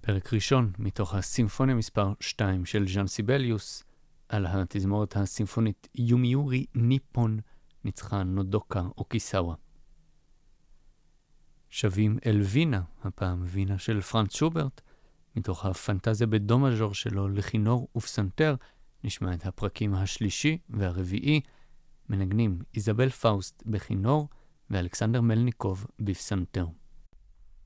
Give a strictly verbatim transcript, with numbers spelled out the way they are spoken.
פרק ראשון מתוך הסימפוניה מספר שתיים של ז'אן סיבליוס, על התזמורת הסימפונית יומיורי ניפון, ניצחה נודוקה אוקיסאווה. שבים אל וינה, הפעם וינה של פרנץ שוברט, מתוך הפנטזיה בדו מז'ור שלו לכינור ופסנתר, נשמע את הפרקים השלישי והרביעי, מנגנים איזבל פאוסט בכינור ואלכסנדר מלניקוב בפסנתר.